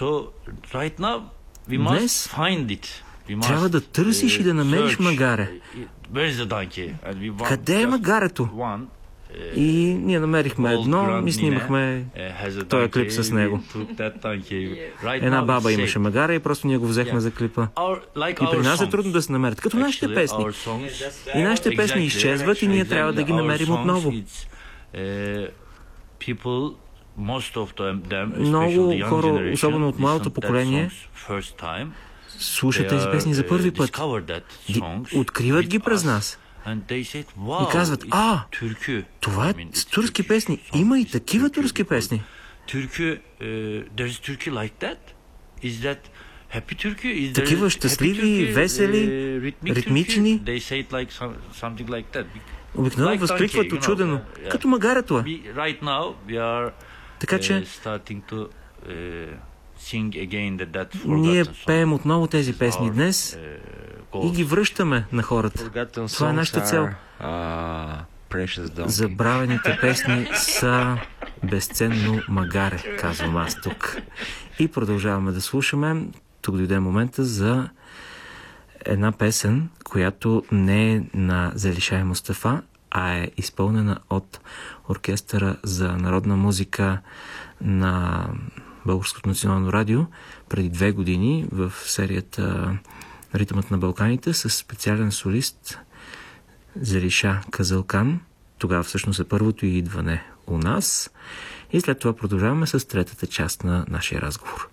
Днес трябва да търсиш и да намериш магаре. Къде е магарето? И ние намерихме едно и снимахме този клип с него. Една баба имаше магаре и просто ние го взехме за клипа. И при нас е трудно да се намерят, като нашите песни. И нашите песни изчезват и ние трябва да ги намерим отново. Много хора, особено от младото поколение, слушат тези песни за първи път. Откриват ги през нас. И казват, това е турски песни. Има и такива турски песни. Такива щастливи, весели, ритмични. Обикновено възкликват очудено, като магарето е. Така че ние пеем отново тези песни днес и ги връщаме на хората. Това е нашата цел. Забравените песни са безценно магаре, казвам аз тук. И продължаваме да слушаме. Тук дойде момента за една песен, която не е на Зелишай Мустафа, а е изпълнена от Оркестъра за народна музика на Българското национално радио преди 2 години в серията Ритъмът на Балканите с специален солист Зелиша Казалкан. Тогава всъщност е първото и идване у нас. И след това продължаваме с третата част на нашия разговор.